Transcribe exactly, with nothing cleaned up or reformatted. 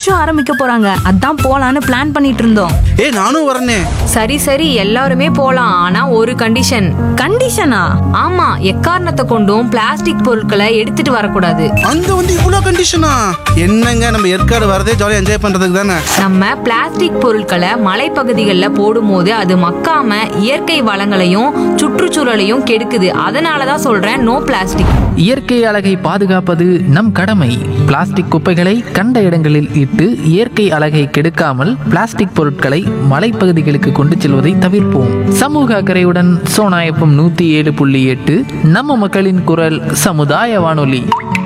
Show ஆரம்பிக்க போறாங்க, அதான் போலான்னு பிளான் பண்ணிட்டு இருந்தோம். ஏ நானும் வரனே. சரி சரி எல்லாருமே போலாம், ஆனா ஒரு கண்டிஷன். கண்டிஷனா? ஆமா, எக்காரணத்தை கொண்டும் பிளாஸ்டிக் பொருட்களை எடுத்துட்டு வரக்கூடாது. அங்க வந்து இவ்வளவு கண்டிஷனா? என்னங்க, நம்ம ஏற்காடு வரதே ஜாலியா என்ஜாய் பண்றதுக்கு தானே. நம்ம பிளாஸ்டிக் பொருட்களை மலைப்பகுதிகளில் போடும்போது அது மக்காம இயற்கை வளங்களையும் சுற்றுச்சூழலையும் கெடுக்குது. அதனாலதான் சொல்றேன், நோ பிளாஸ்டிக். இயற்கை அழகை பாதுகாப்பது நம் கடமை. பிளாஸ்டிக் குப்பைகளை கண்ட இடங்களில் இட்டு இயற்கை அழகை கெடுக்காமல் பிளாஸ்டிக் பொருட்களை மலைப்பகுதிகளுக்கு கொண்டு செல்வதை தவிர்ப்போம். சமூக அக்கறையுடன் சோனா எஃப்எம் நூத்தி ஏழு புள்ளி எட்டு, நம்ம மக்களின் குரல், சமுதாய வானொலி.